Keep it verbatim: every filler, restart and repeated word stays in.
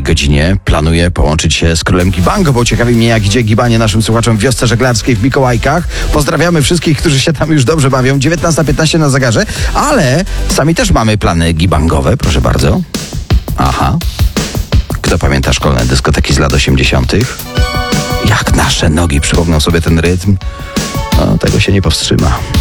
godzinie planuję połączyć się z królem Gibango, bo ciekawi mnie, jak idzie gibanie naszym słuchaczom w wiosce żeglarskiej w Mikołajkach. Pozdrawiamy wszystkich, którzy się tam już dobrze bawią. dziewiętnasta piętnaście na zegarze, ale sami też mamy plany gibangowe, proszę bardzo. Aha. Kto pamięta szkolne dyskoteki z lat osiemdziesiątych? Jak nasze nogi przypomną sobie ten rytm, no, tego się nie powstrzyma.